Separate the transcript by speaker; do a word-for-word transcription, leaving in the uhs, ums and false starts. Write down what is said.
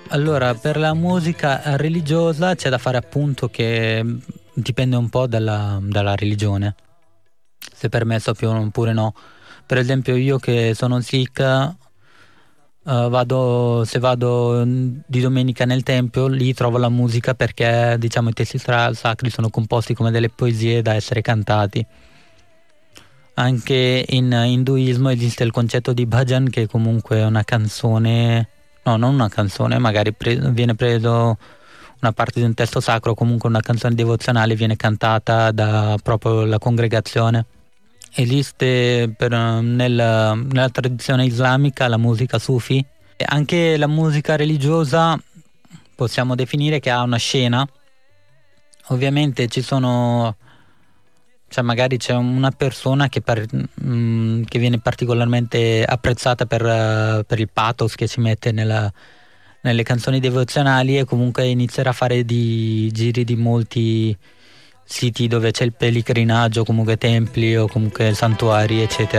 Speaker 1: Allora, per la musica religiosa c'è da fare appunto che mh, dipende un po' dalla, dalla religione, se permesso più oppure no. Per esempio io che sono Sikh, eh, vado, se vado mh, di domenica nel tempio, lì trovo la musica perché diciamo i testi stra- sacri sono composti come delle poesie da essere cantati. Anche in induismo esiste il concetto di bhajan, che comunque è una canzone, no, non una canzone, magari pre- viene preso una parte di un testo sacro, comunque una canzone devozionale viene cantata da proprio la congregazione. Esiste per, eh, nel- nella tradizione islamica la musica sufi e anche la musica religiosa possiamo definire che ha una scena. Ovviamente ci sono, cioè magari c'è una persona che, par- mm, che viene particolarmente apprezzata per, eh, per il pathos che si mette nella- nelle canzoni devozionali, e comunque inizierà a fare di giri di molti siti dove c'è il pellegrinaggio, comunque templi o comunque santuari, eccetera.